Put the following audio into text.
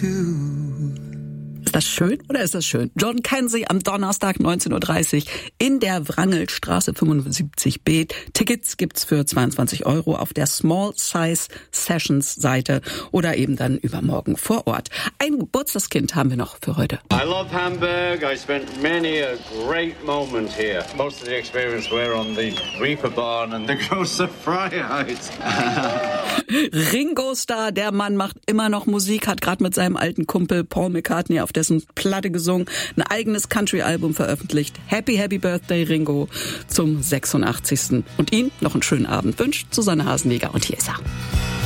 Ist das schön oder ist das schön? John Kenzie am Donnerstag 19.30 Uhr in der Wrangelstraße 75b. Tickets gibt's für 22 € auf der Small Size Sessions Seite oder eben dann übermorgen vor Ort. Ein Geburtstagskind haben wir noch für heute. I love Hamburg. I spent many a great moment here. Most of the experience were on the Reeperbahn and the Große Freiheit. Ringo Starr, der Mann macht immer noch Musik, hat gerade mit seinem alten Kumpel Paul McCartney auf dessen Platte gesungen, ein eigenes Country-Album veröffentlicht. Happy, happy Birthday, Ringo, zum 86. Und Ihnen noch einen schönen Abend wünscht Susanne Hasenjäger und hier ist er.